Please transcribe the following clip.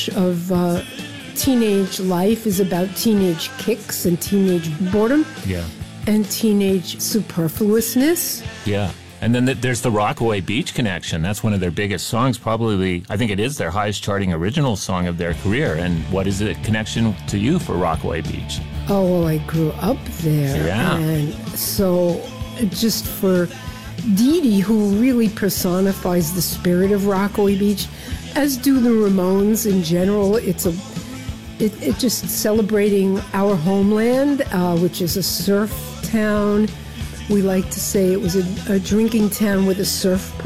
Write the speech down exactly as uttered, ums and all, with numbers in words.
much of uh, teenage life is about teenage kicks and teenage boredom. Yeah. And teenage superfluousness. Yeah. And then th- there's the Rockaway Beach connection. That's one of their biggest songs, probably, I think it is their highest charting original song of their career. And what is the connection to you for Rockaway Beach? Oh, well, I grew up there. Yeah. And so just for Dee Dee, who really personifies the spirit of Rockaway Beach, as do the Ramones in general, it's a it, it just celebrating our homeland, uh, which is a surf town. We like to say it was a, a drinking town with a surf